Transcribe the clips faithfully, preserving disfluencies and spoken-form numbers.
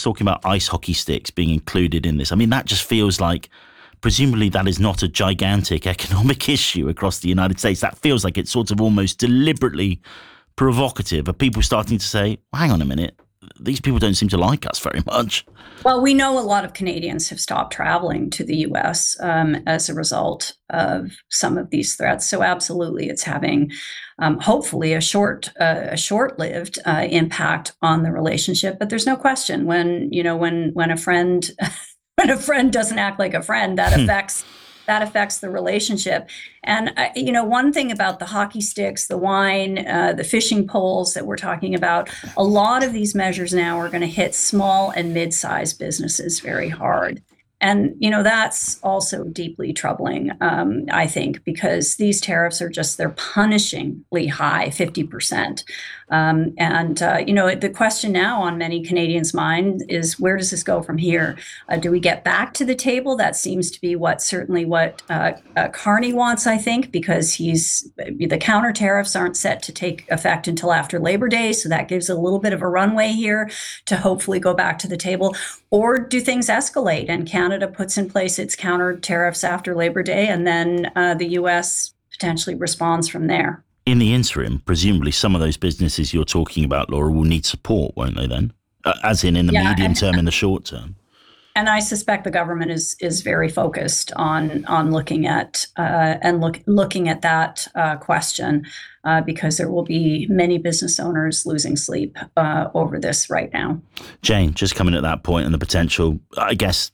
talking about ice hockey sticks being included in this. I mean, that just feels like, presumably that is not a gigantic economic issue across the United States. That feels like it's sort of almost deliberately provocative. Are people starting to say, well, hang on a minute, these people don't seem to like us very much? Well, we know a lot of Canadians have stopped traveling to the U S um, as a result of some of these threats. So absolutely, it's having um, hopefully a short, uh, a short-lived uh, impact on the relationship. But there's no question when you know when when a friend when a friend doesn't act like a friend, that affects that affects the relationship. And uh, you know, one thing about the hockey sticks, the wine, uh, the fishing poles that we're talking about, a lot of these measures now are going to hit small and mid-sized businesses very hard. And, you know, that's also deeply troubling, um, I think, because these tariffs are just, they're punishingly high, fifty percent. Um, and, uh, you know, the question now on many Canadians' mind is, where does this go from here? Uh, do we get back to the table? That seems to be what, certainly what uh, uh, Carney wants, I think, because he's, the counter tariffs aren't set to take effect until after Labor Day. So that gives a little bit of a runway here to hopefully go back to the table. Or do things escalate and Canada puts in place its counter tariffs after Labor Day, and then uh, the U S potentially responds from there? In the interim, presumably some of those businesses you're talking about, Laura, will need support, won't they then? Uh, as in in the yeah, medium and, term, in the short term. And I suspect the government is is very focused on on looking at uh, and look looking at that uh, question uh, because there will be many business owners losing sleep uh, over this right now. Jane, just coming at that point and the potential, I guess,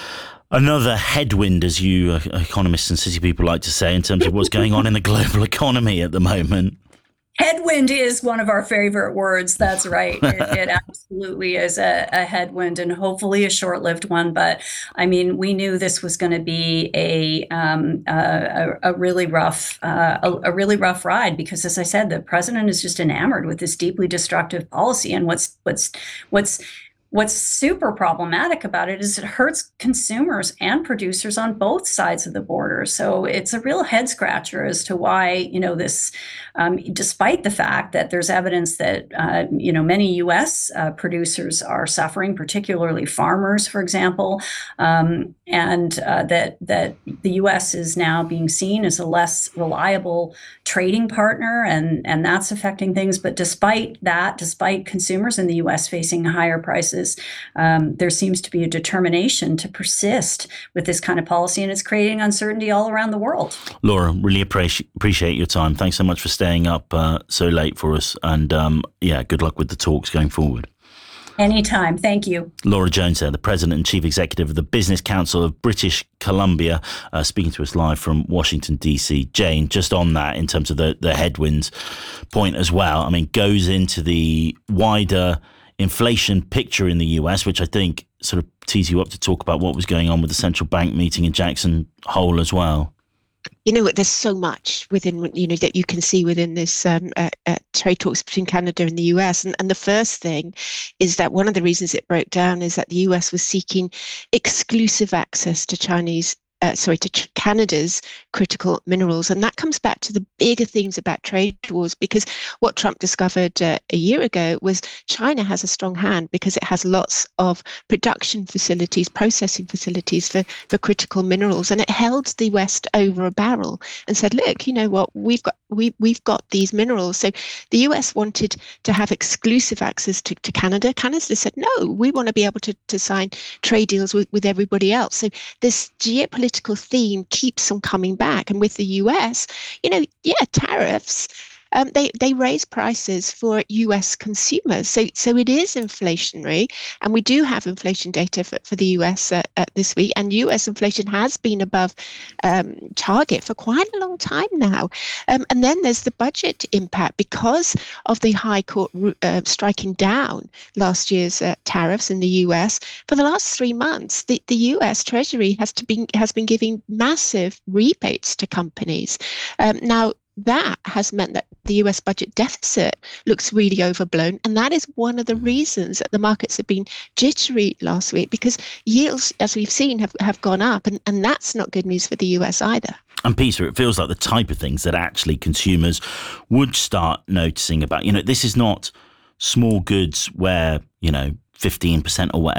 another headwind, as you uh, economists and city people like to say, in terms of what's going on in the global economy at the moment. Headwind is one of our favorite words. That's right. It, it absolutely is a, a headwind, and hopefully a short-lived one. But I mean, we knew this was going to be a um, a, a really rough uh, a, a really rough ride because, as I said, the president is just enamored with this deeply destructive policy. And what's what's what's What's super problematic about it is it hurts consumers and producers on both sides of the border. So it's a real head scratcher as to why, you know, this, um, despite the fact that there's evidence that, uh, you know, many U S uh, producers are suffering, particularly farmers, for example, um, and uh, that that the U S is now being seen as a less reliable trading partner, and, and that's affecting things. But despite that, despite consumers in the U S facing higher prices, Um, there seems to be a determination to persist with this kind of policy, and it's creating uncertainty all around the world. Laura, really appreciate appreciate your time. Thanks so much for staying up uh, so late for us. And um, yeah, good luck with the talks going forward. Anytime. Thank you. Laura Jones there, the President and Chief Executive of the Business Council of British Columbia, uh, speaking to us live from Washington, D C. Jane, just on that, in terms of the, the headwinds point as well, I mean, goes into the wider inflation picture in the U S, which I think sort of tees you up to talk about what was going on with the central bank meeting in Jackson Hole as well. You know, there's so much within, you know, that you can see within this um, uh, uh, trade talks between Canada and the U S. And, and the first thing is that one of the reasons it broke down is that the U S was seeking exclusive access to Chinese Uh, sorry, to ch- Canada's critical minerals. And that comes back to the bigger themes about trade wars, because what Trump discovered uh, a year ago was China has a strong hand because it has lots of production facilities, processing facilities for, for critical minerals. And it held the West over a barrel and said, look, you know what, we've got we, we've got these minerals. So the U S wanted to have exclusive access to, to Canada. Canada said, no, we want to be able to, to sign trade deals with, with everybody else. So this geopolitical theme keeps on coming back. And with the U S, you know, yeah, tariffs, um, they, they raise prices for U S consumers. So so it is inflationary. And we do have inflation data for, for the U S uh, uh, this week. And U S inflation has been above um, target for quite a long time now. Um, and then there's the budget impact because of the High Court uh, striking down last year's uh, tariffs in the U S. For the last three months, the, the U S Treasury has to be has been giving massive rebates to companies. Um, now, that has meant that the U S budget deficit looks really overblown. And that is one of the reasons that the markets have been jittery last week, because yields, as we've seen, have, have gone up. And, and that's not good news for the U S either. And Peter, it feels like the type of things that actually consumers would start noticing about. You know, this is not small goods where, you know, fifteen percent or whatever